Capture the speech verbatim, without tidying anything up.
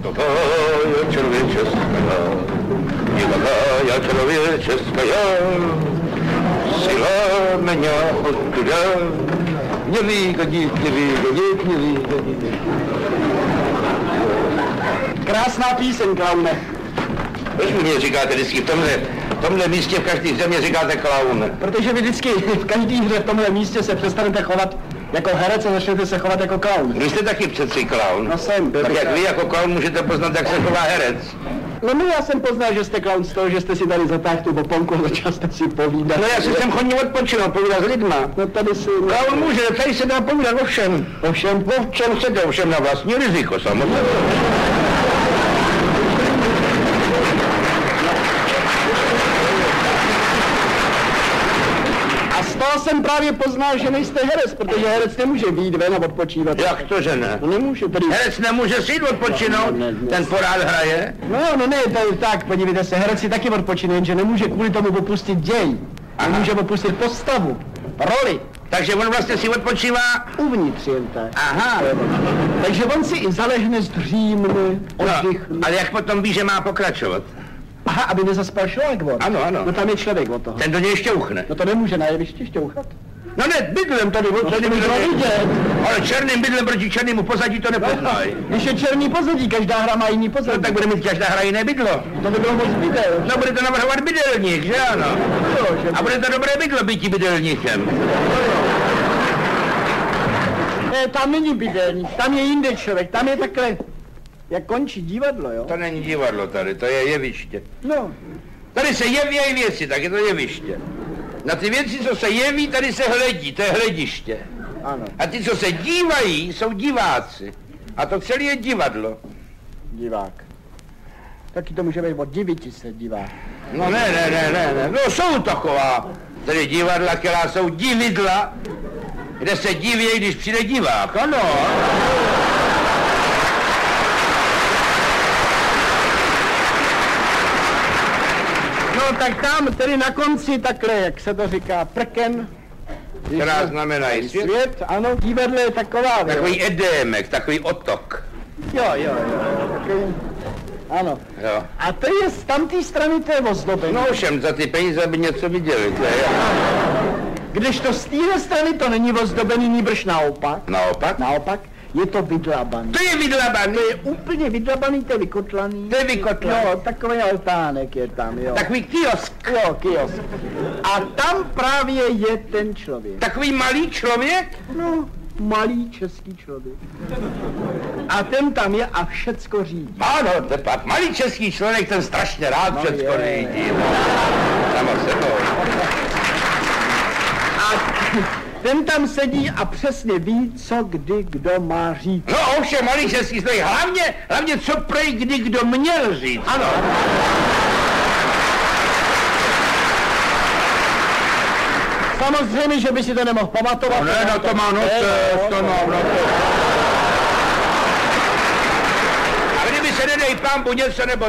Какая человеческая, никакая человеческая, сила меня от тебя не выгонит, не выгонит, не выгонит. Krásná píseň, klaune. Proč mě říkáte vždycky v tomhle, v tomhle místě, v každé země říkáte klaun? Protože vy vždycky v každý hře v tomhle místě se přestanete chovat jako herec a začnete se chovat jako klaun. Vy jste taky přeci klaun. No jsem. Tak jak vy jako klaun můžete poznat, jak se chová herec? No, no já jsem poznal, že jste klaun z toho, že jste si tady zatáhl tu boponku a začal jste si povídat. No já si jsem chodil odpočinout, povídat s lidma. No tady si... Klaun může, tady se dá povídat o všem. O všem? O čem chcete, o všem na vlastní riziko, samozřejmě. Z toho jsem právě poznal, že nejste herec, protože herec nemůže vyjít ven a odpočívat. Jak to, že ne? No nemůže, tady... Herec nemůže si jít odpočinout, no, ne, ne. ten pořád hraje. No, no ne, to je tak, podívejte se, herec si taky odpočine, jenže nemůže kvůli tomu opustit děj. Nemůže opustit postavu, roli. Takže on vlastně si odpočívá uvnitř jen tak. Aha. Takže on si i zalehne, zdřímne, oddychne. No, ale jak potom ví, že má pokračovat? Aha, aby nezaspal člověk on. Ano, ano. No tam je člověk od toho. Ten do něj šťouchne. No to nemůže na jevišti šťouchat. No ne, bydlem tady, no, tady to bydlem vidět. Ale černým bydlem proti černému pozadí to nepoznají. Když je černý pozadí, každá hra má jiný pozadí. No tak bude mít každá hra jiné bydlo. To by bylo moc bydel. No bude to navrhovat bydelník, že ano? No, že... A bude to dobré bydlo býti bydelníkem. Ne, tam není bydelník, tam je jinde člověk, tam je takhle, jak končí divadlo, jo? To není divadlo tady, to je jeviště. No. Tady se jeví věci, tak je to jeviště. Na ty věci, co se jeví, tady se hledí, to je hlediště. Ano. A ty, co se dívají, jsou diváci. A to celé je divadlo. Divák. Taky to může být od diviti se divák. No ne, ne, ne, ne, ne. No jsou taková, tady divadla, která jsou dividla, kde se diví, když přijde divák, ano. No tak tam, tedy na konci takhle, jak se to říká, prken. Která znamená i svět. Svět, ano, divadlo je taková. Takový edémek, takový otok. Jo, jo, jo, takový, ano. Jo. A to je z tamté strany, to je ozdobení. No všem, za ty peníze by něco viděli, to je. Když to z téhle strany to není ozdobený, nýbrž naopak. Naopak? Naopak. Je to vydlabaný. To je vydlabaný. To je úplně vydlabaný, to je vykotlaný. To je vykotlaný. No, takový altánek je tam, jo. Takový kiosk. Jo, kiosk. A tam právě je ten člověk. Takový malý člověk? No, malý český člověk. A ten tam je a všecko řídí. Ano, to je pak malý český člověk, ten strašně rád no všecko řídí. Samo sebou. A ten tam sedí a přesně ví, co kdy kdo má říct. No ovšem, malý český člověk, hlavně, hlavně co prej kdy kdo měl říct. Ano. Samozřejmě, že by si to nemohl pamatovat. No ne, no to má noc, to má noc. A kdyby se nedej pán bu něco nebo